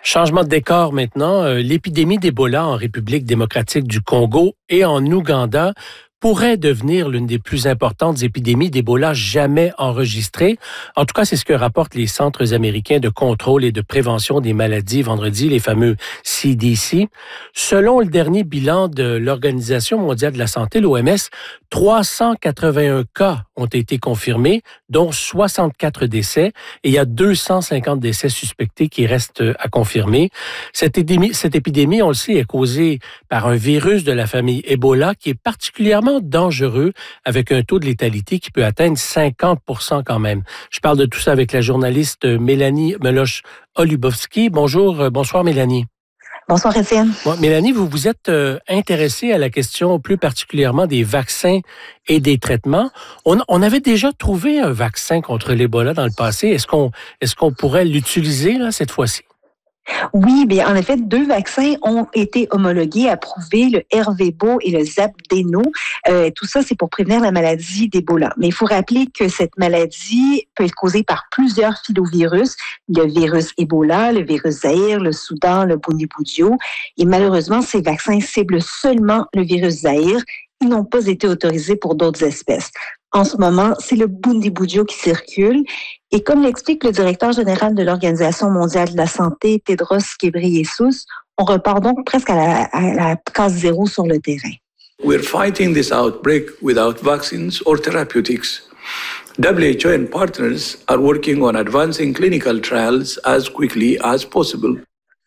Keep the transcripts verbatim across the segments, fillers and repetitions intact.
Changement de décor maintenant. Euh, l'épidémie d'Ebola en République démocratique du Congo et en Ouganda pourrait devenir l'une des plus importantes épidémies d'Ebola jamais enregistrées. En tout cas, c'est ce que rapportent les Centres américains de contrôle et de prévention des maladies vendredi, les fameux C D C. Selon le dernier bilan de l'Organisation mondiale de la santé, l'O M S, trois cent quatre-vingt-un cas ont été confirmés, dont soixante-quatre décès, et il y a deux cent cinquante décès suspectés qui restent à confirmer. Cette épidémie, cette épidémie, on le sait, est causée par un virus de la famille Ebola qui est particulièrement dangereux, avec un taux de létalité qui peut atteindre cinquante pour cent quand même. Je parle de tout ça avec la journaliste Mélanie Meloche-Olubowski. Bonjour, bonsoir Mélanie. Bonsoir Étienne. Bon, Mélanie, vous vous êtes euh, intéressée à la question plus particulièrement des vaccins et des traitements. On, on avait déjà trouvé un vaccin contre l'Ebola dans le passé. Est-ce qu'on, est-ce qu'on pourrait l'utiliser là, cette fois-ci? Oui, bien en effet, deux vaccins ont été homologués, approuvés, le Ervebo et le Zapdeno. Euh, tout ça, c'est pour prévenir la maladie d'Ebola. Mais il faut rappeler que cette maladie peut être causée par plusieurs filovirus. Le virus Ebola, le virus Zaïre, le Soudan, le Bundibugyo. Et malheureusement, ces vaccins ciblent seulement le virus Zaïre. Ils n'ont pas été autorisés pour d'autres espèces. En ce moment, c'est le Bundibugyo qui circule. Et comme l'explique le directeur général de l'Organisation mondiale de la santé, Tedros Ghebreyesus, on repart donc presque à la, à la case zéro sur le terrain. We're fighting this outbreak without vaccines or therapeutics. W H O and partners are working on advancing clinical trials as quickly as possible.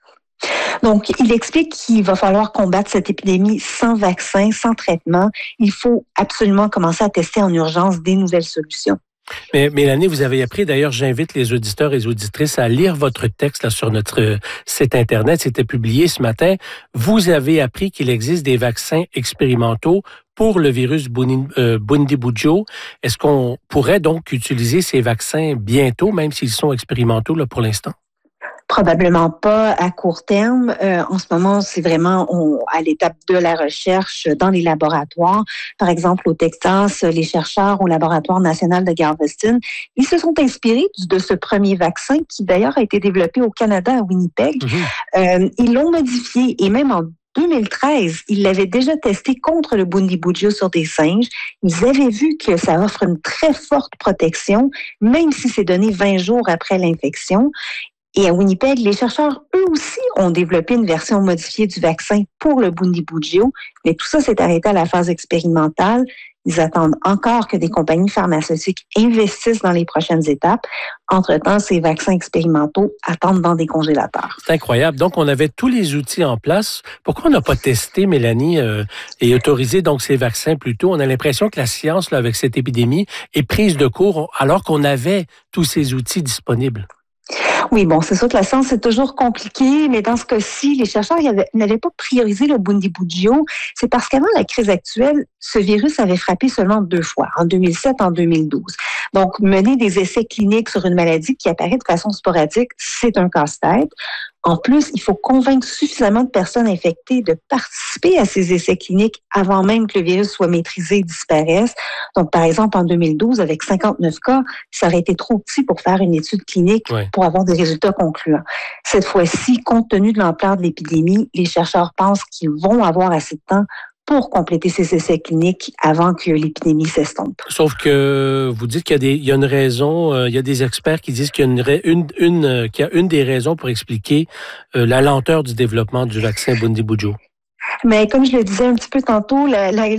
Donc, il explique qu'il va falloir combattre cette épidémie sans vaccin, sans traitement. Il faut absolument commencer à tester en urgence des nouvelles solutions. Mais Mélanie, vous avez appris, d'ailleurs, j'invite les auditeurs et les auditrices à lire votre texte là, sur notre site Internet. C'était publié ce matin. Vous avez appris qu'il existe des vaccins expérimentaux pour le virus Bundibugyo. Est-ce qu'on pourrait donc utiliser ces vaccins bientôt, même s'ils sont expérimentaux là, pour l'instant? Probablement pas à court terme. Euh, en ce moment, c'est vraiment on, à l'étape de la recherche dans les laboratoires. Par exemple, au Texas, les chercheurs au laboratoire national de Galveston, ils se sont inspirés de ce premier vaccin qui d'ailleurs a été développé au Canada, à Winnipeg. Mm-hmm. Euh, ils l'ont modifié et même en deux mille treize, ils l'avaient déjà testé contre le Bundibugyo sur des singes. Ils avaient vu que ça offre une très forte protection, même si c'est donné vingt jours après l'infection. Et à Winnipeg, les chercheurs, eux aussi, ont développé une version modifiée du vaccin pour le Bundibugyo, mais tout ça s'est arrêté à la phase expérimentale. Ils attendent encore que des compagnies pharmaceutiques investissent dans les prochaines étapes. Entre-temps, ces vaccins expérimentaux attendent dans des congélateurs. C'est incroyable. Donc, on avait tous les outils en place. Pourquoi on n'a pas testé, Mélanie, euh, et autorisé donc ces vaccins plus tôt? On a l'impression que la science, là, avec cette épidémie, est prise de court alors qu'on avait tous ces outils disponibles. Oui, bon, c'est sûr que la science, c'est toujours compliqué, mais dans ce cas-ci, les chercheurs n'avaient pas priorisé le Bundibugyo. C'est parce qu'avant la crise actuelle, ce virus avait frappé seulement deux fois, en deux mille sept et en deux mille douze. Donc, mener des essais cliniques sur une maladie qui apparaît de façon sporadique, c'est un casse-tête. En plus, il faut convaincre suffisamment de personnes infectées de participer à ces essais cliniques avant même que le virus soit maîtrisé et disparaisse. Donc, par exemple, en deux mille douze, avec cinquante-neuf cas, ça aurait été trop petit pour faire une étude clinique oui. pour avoir des résultats concluants. Cette fois-ci, compte tenu de l'ampleur de l'épidémie, les chercheurs pensent qu'ils vont avoir assez de temps pour compléter ces essais cliniques avant que l'épidémie s'estompe. Sauf que vous dites qu'il y a, des, il y a une raison, euh, il y a des experts qui disent qu'il y a une, une, une, euh, qu'il y a une des raisons pour expliquer euh, la lenteur du développement du vaccin Bundibugyo. Mais comme je le disais un petit peu tantôt, la, la,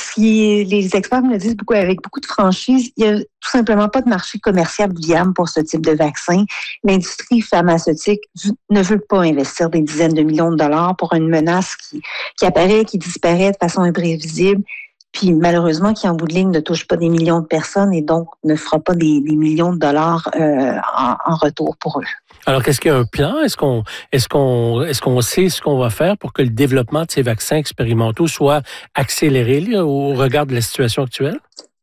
si les experts me le disent beaucoup, avec beaucoup de franchise, il n'y a tout simplement pas de marché commercial viable pour ce type de vaccin. L'industrie pharmaceutique ne veut pas investir des dizaines de millions de dollars pour une menace qui, qui apparaît, qui disparaît de façon imprévisible, puis malheureusement qui en bout de ligne ne touche pas des millions de personnes et donc ne fera pas des, des millions de dollars euh, en, en retour pour eux. Alors, qu'est-ce qu'il y a un plan? Est-ce qu'on, est-ce qu'on, est-ce qu'on sait ce qu'on va faire pour que le développement de ces vaccins expérimentaux soit accéléré là, au regard de la situation actuelle?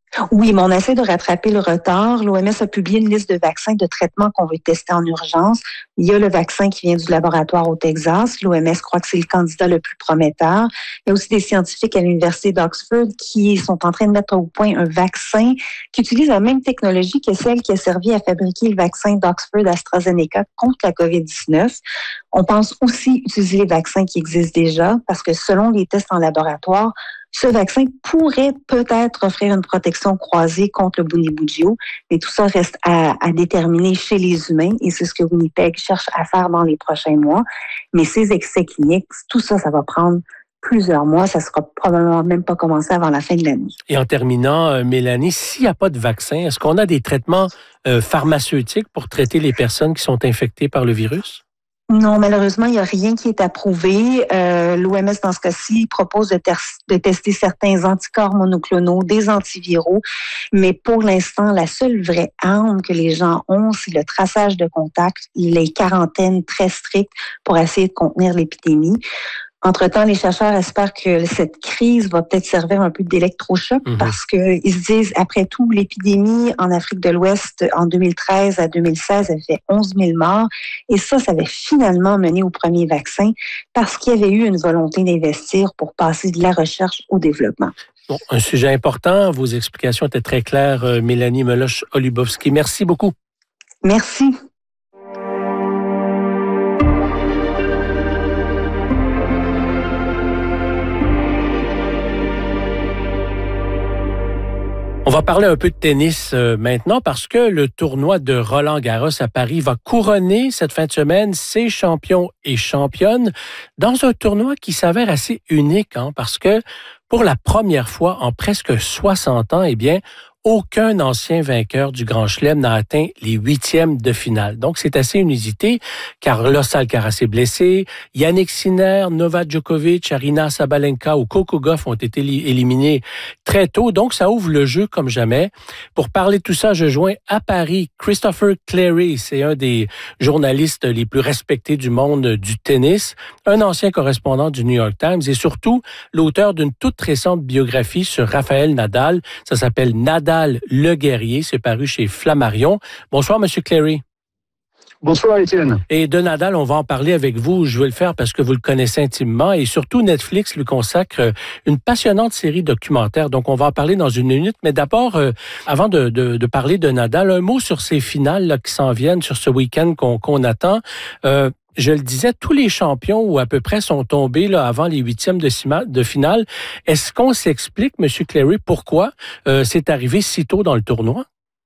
Oui, mais on essaie de rattraper le retard. L'O M S a publié une liste de vaccins de traitement qu'on veut tester en urgence. Il y a le vaccin qui vient du laboratoire au Texas. L'O M S croit que c'est le candidat le plus prometteur. Il y a aussi des scientifiques à l'Université d'Oxford qui sont en train de mettre au point un vaccin qui utilise la même technologie que celle qui a servi à fabriquer le vaccin d'Oxford AstraZeneca contre la covid dix-neuf. On pense aussi utiliser les vaccins qui existent déjà parce que selon les tests en laboratoire, ce vaccin pourrait peut-être offrir une protection croisée contre le Bundibugyo, mais tout ça reste à, à déterminer chez les humains et c'est ce que Winnipeg cherche à faire dans les prochains mois. Mais ces essais cliniques, tout ça, ça va prendre plusieurs mois. Ça ne sera probablement même pas commencé avant la fin de l'année. Et en terminant, Mélanie, s'il n'y a pas de vaccin, est-ce qu'on a des traitements euh, pharmaceutiques pour traiter les personnes qui sont infectées par le virus? Non, malheureusement, il n'y a rien qui est approuvé. Euh, L'O M S, dans ce cas-ci, propose de, ter- de tester certains anticorps monoclonaux, des antiviraux, mais pour l'instant, la seule vraie arme que les gens ont, c'est le traçage de contacts, les quarantaines très strictes pour essayer de contenir l'épidémie. Entre-temps, les chercheurs espèrent que cette crise va peut-être servir un peu d'électrochoc mmh. parce qu'ils se disent, après tout, l'épidémie en Afrique de l'Ouest en deux mille treize à deux mille seize avait fait onze mille morts et ça, ça avait finalement mené au premier vaccin parce qu'il y avait eu une volonté d'investir pour passer de la recherche au développement. Bon, un sujet important. Vos explications étaient très claires, Mélanie Meloche-Olubowski. Merci beaucoup. Merci. On va parler un peu de tennis euh, maintenant parce que le tournoi de Roland-Garros à Paris va couronner cette fin de semaine ses champions et championnes dans un tournoi qui s'avère assez unique hein, parce que pour la première fois en presque soixante ans, eh bien, aucun ancien vainqueur du Grand Chelem n'a atteint les huitièmes de finale. Donc, c'est assez inusité. Carlos Alcaraz est blessé. Yannick Sinner, Novak Djokovic, Aryna Sabalenka ou Coco Gauff ont été éliminés très tôt. Donc, ça ouvre le jeu comme jamais. Pour parler de tout ça, je joins à Paris Christopher Clarey. C'est un des journalistes les plus respectés du monde du tennis. Un ancien correspondant du New York Times et surtout l'auteur d'une toute récente biographie sur Raphaël Nadal. Ça s'appelle Nadal le guerrier, c'est paru chez Flammarion. Bonsoir, Monsieur Clarey. Bonsoir, Étienne. Et de Nadal, on va en parler avec vous. Je vais le faire parce que vous le connaissez intimement et surtout Netflix lui consacre une passionnante série documentaire. Donc, on va en parler dans une minute. Mais d'abord, euh, avant de, de, de parler de Nadal, un mot sur ces finales là, qui s'en viennent sur ce week-end qu'on, qu'on attend. Euh, Je le disais, tous les champions ou à peu près sont tombés là, avant les huitièmes de, de finale. Est-ce qu'on s'explique, M. Clarey, pourquoi euh, c'est arrivé si tôt dans le tournoi?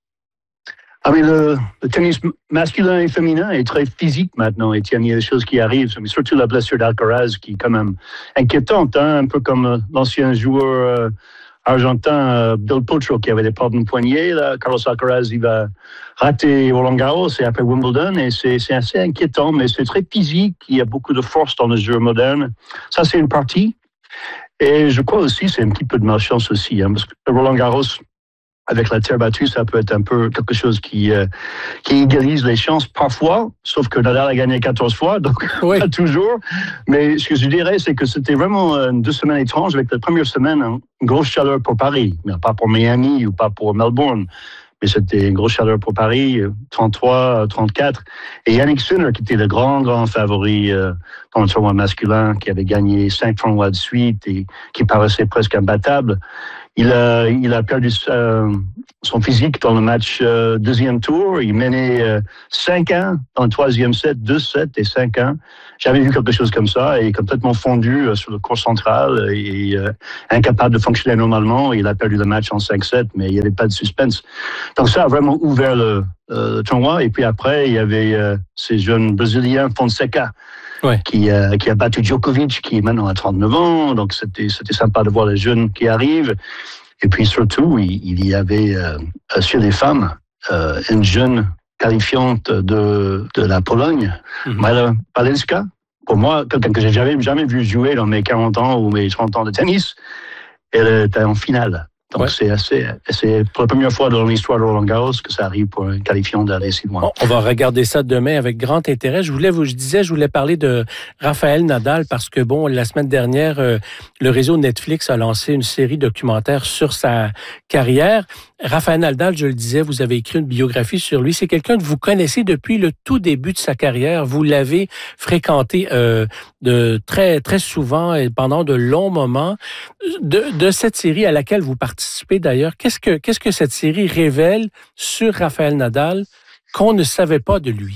Ah mais le, le tennis masculin et féminin est très physique maintenant, Étienne. Il y a des choses qui arrivent, mais surtout la blessure d'Alcaraz qui est quand même inquiétante, hein, un peu comme l'ancien joueur euh, argentin euh, Del Potro qui avait des problèmes de poignet. Là, Carlos Alcaraz, il va rater Roland-Garros et après Wimbledon, et c'est, c'est assez inquiétant, mais c'est très physique. Il y a beaucoup de force dans le jeu moderne. Ça, c'est une partie. Et je crois aussi c'est un petit peu de malchance aussi, hein, parce que Roland-Garros, avec la terre battue, ça peut être un peu quelque chose qui, euh, qui égalise les chances parfois, sauf que Nadal a gagné quatorze fois, donc oui. Pas toujours. Mais ce que je dirais, c'est que c'était vraiment euh, deux semaines étranges, avec la première semaine, hein, une grosse chaleur pour Paris, mais pas pour Miami ou pas pour Melbourne. Mais c'était une grosse chaleur pour Paris, trente-trois, trente-quatre. Et Yannick Sinner, qui était le grand, grand favori euh, dans le tournoi masculin, qui avait gagné cinq tournois de suite et qui paraissait presque imbattable, il a, il a perdu euh, son physique dans le match euh, deuxième tour. Il menait euh, cinq un dans le troisième set, deux sept et cinq un. J'avais vu quelque chose comme ça et complètement fondu euh, sur le court central et euh, incapable de fonctionner normalement. Il a perdu le match en cinq sept, mais il n'y avait pas de suspense. Donc ça a vraiment ouvert le, euh, le tournoi. Et puis après, il y avait euh, ces jeunes Brésiliens, Fonseca, ouais. qui, euh, qui a battu Djokovic, qui est maintenant à trente-neuf ans. Donc c'était, c'était sympa de voir les jeunes qui arrivent. Et puis surtout, il, il y avait euh, sur les femmes euh, une jeune qualifiante de, de la Pologne, mm-hmm. Majka Palenska. Pour moi, quelqu'un que j'ai jamais, jamais vu jouer dans mes quarante ans ou mes trente ans de tennis, elle était en finale. Donc, ouais. c'est assez, c'est pour la première fois dans l'histoire de Roland Garros que ça arrive pour un qualifiant d'aller si loin. Bon, on va regarder ça demain avec grand intérêt. Je voulais, vous, je disais, je voulais parler de Rafael Nadal parce que, bon, la semaine dernière, euh, le réseau Netflix a lancé une série documentaire sur sa carrière. Rafael Nadal, je le disais, vous avez écrit une biographie sur lui. C'est quelqu'un que vous connaissez depuis le tout début de sa carrière. Vous l'avez fréquenté euh, de très très souvent et pendant de longs moments. De, de cette série à laquelle vous participez d'ailleurs, qu'est-ce que qu'est-ce que cette série révèle sur Rafael Nadal qu'on ne savait pas de lui?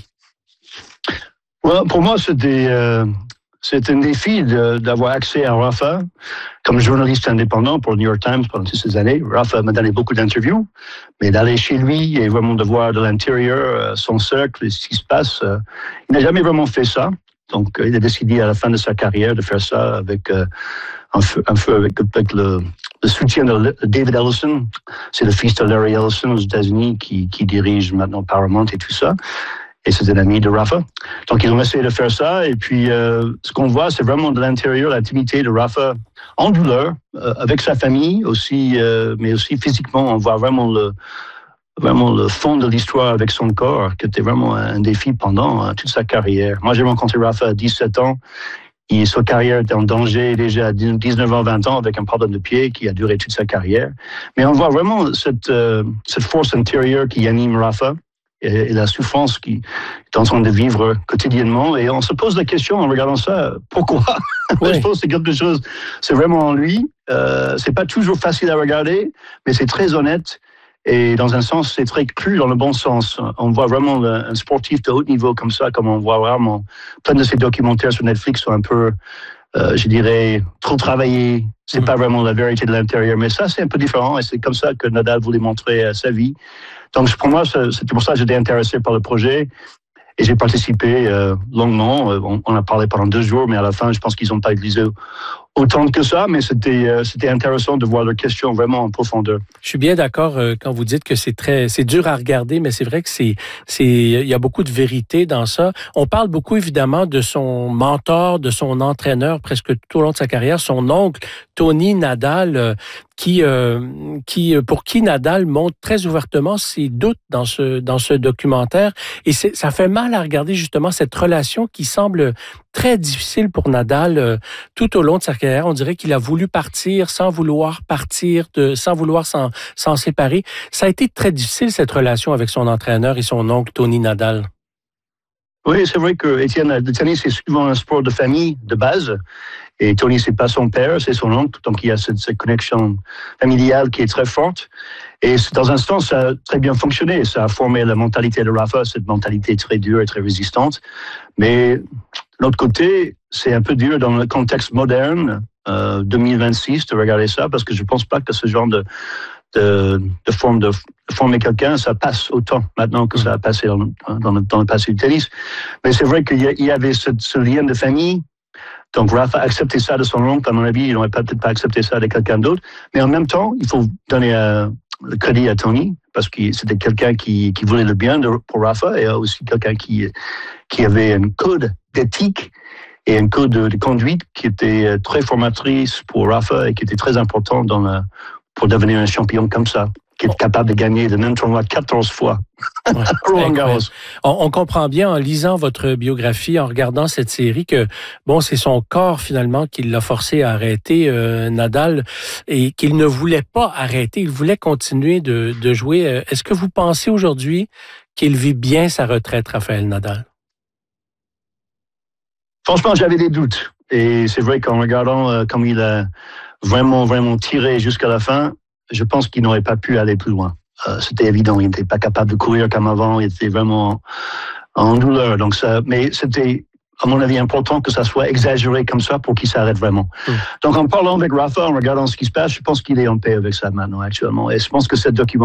Ouais, pour moi, c'était euh, c'est un défi de, d'avoir accès à Rafa comme journaliste indépendant pour le New York Times pendant toutes ces années. Rafa m'a donné beaucoup d'interviews, mais d'aller chez lui et vraiment de voir de l'intérieur euh, son cercle, ce qui se passe, euh, il n'a jamais vraiment fait ça. Donc, euh, il a décidé à la fin de sa carrière de faire ça avec euh, un feu, un feu avec, avec le, le soutien de David Ellison. C'est le fils de Larry Ellison aux États-Unis qui, qui dirige maintenant Paramount et tout ça. Et c'est un ami de Rafa. Donc, ils ont essayé de faire ça. Et puis, euh, ce qu'on voit, c'est vraiment de l'intérieur, l'intimité de Rafa en douleur, euh, avec sa famille aussi, euh, mais aussi physiquement. On voit vraiment le, vraiment le fond de l'histoire avec son corps, qui était vraiment un défi pendant euh, toute sa carrière. Moi, j'ai rencontré Rafa à dix-sept ans. Et sa carrière était en danger déjà à dix-neuf ans, vingt ans avec un problème de pied qui a duré toute sa carrière. Mais on voit vraiment cette, euh, cette force intérieure qui anime Rafa. Et la souffrance qu'il est en train de vivre quotidiennement. Et on se pose la question en regardant ça, pourquoi? Oui. Je pense que c'est quelque chose, c'est vraiment en lui. Euh, c'est pas toujours facile à regarder, mais c'est très honnête. Et dans un sens, c'est très cru dans le bon sens. On voit vraiment un sportif de haut niveau comme ça, comme on voit vraiment plein de ces documentaires sur Netflix sont un peu, euh, je dirais, trop travaillés. C'est mmh. pas vraiment la vérité de l'intérieur. Mais ça, c'est un peu différent. Et c'est comme ça que Nadal voulait montrer euh, sa vie. Donc, pour moi, c'était pour ça que j'étais intéressé par le projet et j'ai participé euh, longuement. On, on a parlé pendant deux jours, mais à la fin, je pense qu'ils n'ont pas utilisé autant que ça, mais c'était, euh, c'était intéressant de voir leurs questions vraiment en profondeur. Je suis bien d'accord euh, quand vous dites que c'est très, c'est dur à regarder, mais c'est vrai que c'est, c'est, il y a beaucoup de vérité dans ça. On parle beaucoup évidemment de son mentor, de son entraîneur presque tout au long de sa carrière, son oncle Tony Nadal, euh, qui, euh, qui, pour qui Nadal montre très ouvertement ses doutes dans ce, dans ce documentaire. Et c'est, ça fait mal à regarder justement cette relation qui semble très difficile pour Nadal euh, tout au long de sa carrière. On dirait qu'il a voulu partir sans vouloir partir, de, sans vouloir s'en, s'en séparer. Ça a été très difficile, cette relation avec son entraîneur et son oncle Tony Nadal. Oui, c'est vrai que Étienne, le tennis, c'est souvent un sport de famille, de base. Et Tony, c'est pas son père, c'est son oncle. Donc, il y a cette, cette connexion familiale qui est très forte. Et dans un sens, ça a très bien fonctionné. Ça a formé la mentalité de Rafa, cette mentalité très dure et très résistante. Mais de l'autre côté, c'est un peu dur dans le contexte moderne, euh, deux mille vingt-six, de regarder ça, parce que je pense pas que ce genre de, de, de forme de, de former quelqu'un, ça passe autant maintenant que ça a passé dans, dans, le, dans le passé du tennis. Mais c'est vrai qu'il y avait ce, ce lien de famille. Donc, Rafa a accepté ça de son oncle. À mon avis, il n'aurait peut-être pas accepté ça de quelqu'un d'autre. Mais en même temps, il faut donner euh, le crédit à Tony, parce que c'était quelqu'un qui, qui voulait le bien de, pour Rafa, et aussi quelqu'un qui, qui avait un code d'éthique et un code de, de conduite qui était très formatrice pour Rafa et qui était très important dans la, pour devenir un champion comme ça, qui est capable de gagner le même tournoi quatorze fois. Ouais, Roland Garros. On, on comprend bien en lisant votre biographie, en regardant cette série, que bon, c'est son corps finalement qui l'a forcé à arrêter euh, Nadal et qu'il ne voulait pas arrêter, il voulait continuer de, de jouer. Est-ce que vous pensez aujourd'hui qu'il vit bien sa retraite, Rafael Nadal? Franchement, j'avais des doutes. Et c'est vrai qu'en regardant euh, comme il a vraiment, vraiment tiré jusqu'à la fin, je pense qu'il n'aurait pas pu aller plus loin. Euh, c'était évident, il n'était pas capable de courir comme avant, il était vraiment en douleur. Donc ça, mais c'était, à mon avis, important que ça soit exagéré comme ça pour qu'il s'arrête vraiment. Mmh. Donc en parlant avec Rafa, en regardant ce qui se passe, je pense qu'il est en paix avec ça maintenant actuellement. Et je pense que cette document